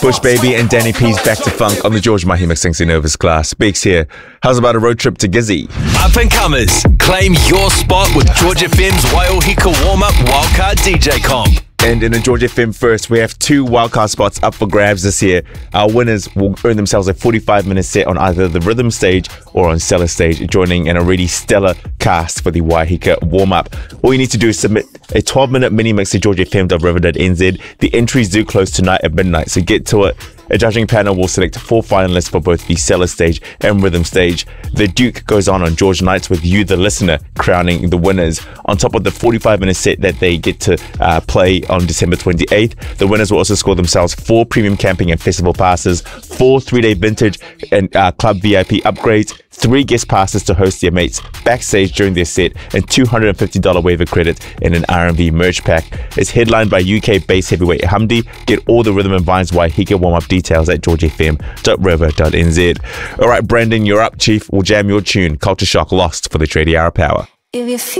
Bush Baby and Danny P's Back to Funk on the George Mahi Mixing Novas class. Beaks here. How's about a road trip to Gizzy? Up and comers, claim your spot with George FM's Waiōhika warm-up wildcard DJ comp. And in the George FM First, we have 2 wildcard spots up for grabs this year. Our winners will earn themselves a 45-minute set on either the rhythm stage or on Stellar stage, joining an already stellar cast for the Waiōhika warm-up. All you need to do is submit a 12-minute mini mix to georgefm.river.nz. The entries do close tonight at midnight, so get to it. A judging panel will select 4 finalists for both the Stellar stage and rhythm stage. The Duke goes on George Nights with you, the listener, crowning the winners. On top of the 45-minute set that they get to play on December 28th, the winners will also score themselves 4 premium camping and festival passes, 4 3-day vintage and club VIP upgrades, 3 guest passes to host their mates backstage during their set, and $250 waiver credit in an R&B merch pack. It's headlined by UK bass heavyweight Hamdi. Get all the Rhythm and Vines Waiōhika warm-up details at georgefm.river.nz. All right, Brandon, you're up, Chief. We'll jam your tune, Culture Shock Lost, for the Tradie Hour Power. If you